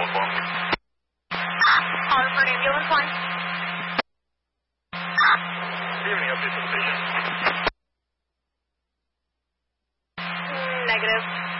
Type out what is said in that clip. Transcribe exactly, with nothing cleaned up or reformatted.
one one. Caller for an ambulance line. Do you have any updates on the patient? Negative.